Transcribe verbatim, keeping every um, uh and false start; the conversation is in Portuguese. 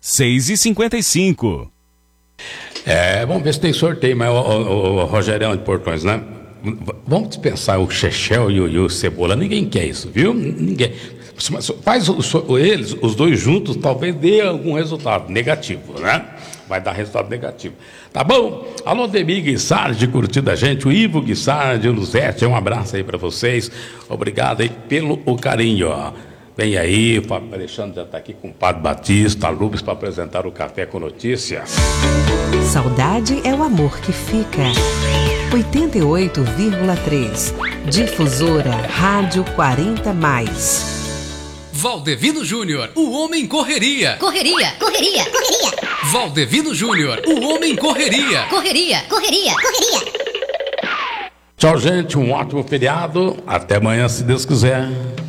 seis e cinquenta e cinco. É, vamos ver se tem sorteio, mas o, o, o Rogerão de Portões, né? Vamos dispensar o Chechel e o, e o Cebola. Ninguém quer isso, viu? Ninguém. Faz o, eles, os dois juntos, talvez dê algum resultado negativo, né? Vai dar resultado negativo. Tá bom? Alô, Demi Guissardi, curtindo a gente. O Ivo Guissardi, o Luzete, um abraço aí para vocês. Obrigado aí pelo o carinho, ó. Vem aí, o Fábio Alexandre já está aqui com o Padre Batista, a Lubes, para apresentar o Café com Notícias. Saudade é o amor que fica. oitenta e oito vírgula três. Difusora Rádio quarenta mais. Valdevino Júnior, o homem correria. Correria, correria, correria. Valdevino Júnior, o homem correria. Correria, correria, correria. Tchau, gente. Um ótimo feriado. Até amanhã, se Deus quiser.